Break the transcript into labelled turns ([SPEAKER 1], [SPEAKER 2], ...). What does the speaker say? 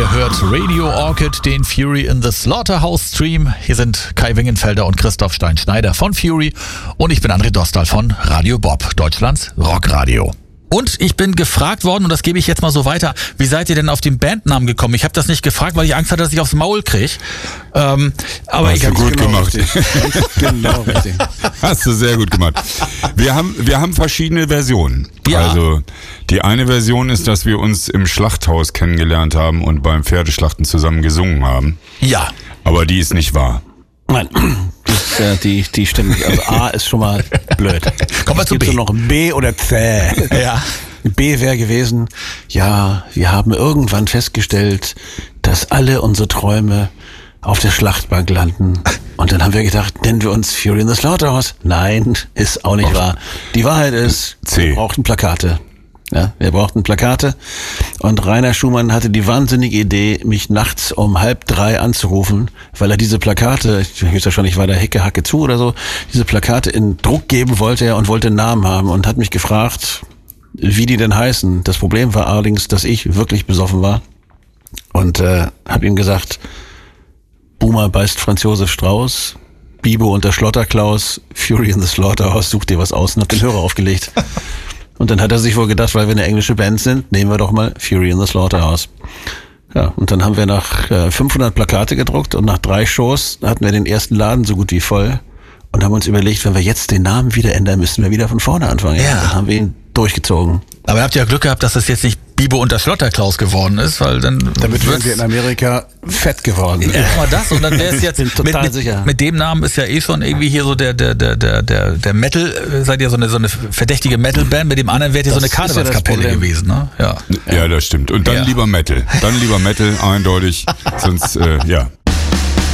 [SPEAKER 1] Ihr hört Radio Orchid, den Fury in the Slaughterhouse Stream. Hier sind Kai Wingenfelder und Christoph Stein-Schneider von Fury und ich bin André Dostal von Radio Bob, Deutschlands Rockradio. Und ich bin gefragt worden, und das gebe ich jetzt mal so weiter, wie seid ihr denn auf den Bandnamen gekommen? Ich habe das nicht gefragt, weil ich Angst hatte, dass ich aufs Maul kriege. Aber
[SPEAKER 2] hast du gut gemacht.
[SPEAKER 3] Genau richtig.
[SPEAKER 2] Hast du sehr gut gemacht. Wir haben verschiedene Versionen.
[SPEAKER 1] Ja.
[SPEAKER 2] Also die eine Version ist, dass wir uns im Schlachthaus kennengelernt haben und beim Pferdeschlachten zusammen gesungen haben.
[SPEAKER 1] Ja.
[SPEAKER 2] Aber die ist nicht wahr.
[SPEAKER 3] Nein, die stimmt nicht. Also A ist schon mal blöd.
[SPEAKER 1] Kommen wir zu B.
[SPEAKER 3] Gibt's noch B oder C?
[SPEAKER 1] Ja.
[SPEAKER 3] B wäre gewesen, ja, wir haben irgendwann festgestellt, dass alle unsere Träume auf der Schlachtbank landen. Und dann haben wir gedacht, nennen wir uns Fury in the Slaughterhouse. Nein, ist auch nicht wahr. Die Wahrheit ist,
[SPEAKER 2] C.
[SPEAKER 3] wir brauchten Plakate. Ja, wir brauchten Plakate. Und Rainer Schumann hatte die wahnsinnige Idee, mich nachts um 2:30 anzurufen, weil er diese Plakate, ich weiß wahrscheinlich, war da Hacke zu oder so, diese Plakate in Druck geben wollte und wollte einen Namen haben und hat mich gefragt, wie die denn heißen. Das Problem war allerdings, dass ich wirklich besoffen war und habe ihm gesagt, Boomer beißt Franz Josef Strauß, Bibo und der Schlotterklaus, Fury in the Slaughterhouse, such dir was aus und hab den Hörer aufgelegt. Und dann hat er sich wohl gedacht, weil wir eine englische Band sind, nehmen wir doch mal Fury in the Slaughterhouse. Ja, und dann haben wir nach 500 Plakate gedruckt und nach 3 Shows hatten wir den ersten Laden so gut wie voll und haben uns überlegt, wenn wir jetzt den Namen wieder ändern, müssen wir wieder von vorne anfangen.
[SPEAKER 1] Ja.
[SPEAKER 3] Dann haben wir ihn durchgezogen.
[SPEAKER 1] Aber ihr habt ja Glück gehabt, dass es jetzt nicht Bibo und der Schlotterklaus geworden ist, weil dann
[SPEAKER 3] Damit wären wir in Amerika fett geworden.
[SPEAKER 1] Erstmal das und dann wäre es jetzt
[SPEAKER 3] Bin total sicher.
[SPEAKER 1] mit dem Namen ist ja eh schon irgendwie hier so der Metal, seid ihr so eine verdächtige Metal-Band, mit dem anderen wärt ihr so eine
[SPEAKER 3] Das ist ja das
[SPEAKER 1] Karnevalskapelle
[SPEAKER 3] Problem.
[SPEAKER 1] gewesen, ne? Ja.
[SPEAKER 2] Ja, das stimmt. Und dann
[SPEAKER 1] Ja.
[SPEAKER 2] lieber Metal. Dann lieber Metal, eindeutig. Sonst, ja.